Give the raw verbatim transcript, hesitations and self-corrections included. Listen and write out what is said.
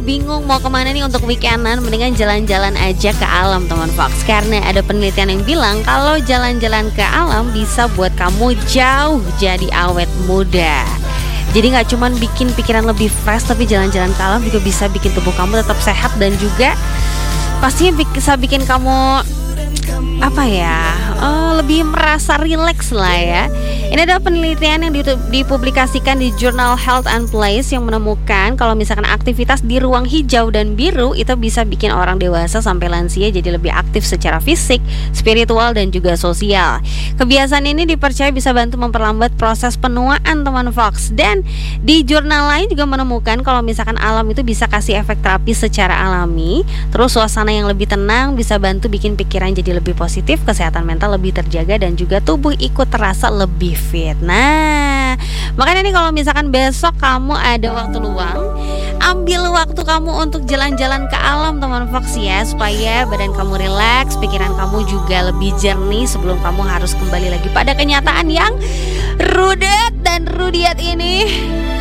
bingung mau kemana nih untuk weekendan, mendingan jalan-jalan aja ke alam teman Fox. Karena ada penelitian yang bilang kalau jalan-jalan ke alam bisa buat kamu jauh jadi awet muda. Jadi gak cuman bikin pikiran lebih fresh, tapi jalan-jalan ke alam juga bisa bikin tubuh kamu tetap sehat. Dan juga pastinya bisa bikin kamu apa ya, oh, lebih merasa rileks lah ya. Ini adalah penelitian yang dipublikasikan di jurnal Health and Place yang menemukan kalau misalkan aktivitas di ruang hijau dan biru itu bisa bikin orang dewasa sampai lansia jadi lebih aktif secara fisik, spiritual, dan juga sosial. Kebiasaan ini dipercaya bisa bantu memperlambat proses penuaan teman Fox. Dan di jurnal lain juga menemukan kalau misalkan alam itu bisa kasih efek terapi secara alami. Terus suasana yang lebih tenang bisa bantu bikin pikiran jadi lebih positif, kesehatan mental lebih terjaga, dan juga tubuh ikut terasa lebih fit. Nah, makanya nih kalau misalkan besok kamu ada waktu luang, ambil waktu kamu untuk jalan-jalan ke alam teman Fox ya, supaya badan kamu rileks, pikiran kamu juga lebih jernih sebelum kamu harus kembali lagi pada kenyataan yang rudet dan rudiat ini.